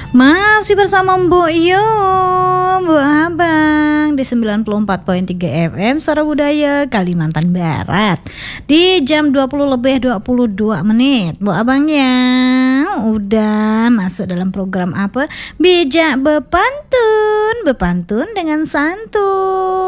Masih bersama Mbok Yo, Mbok Abang di 94.3 FM Suara Budaya Kalimantan Barat. Di jam 20 lebih 22 menit. Mbok Abang ya udah masuk dalam program apa? Bijak Bepantun, Bepantun dengan Santun.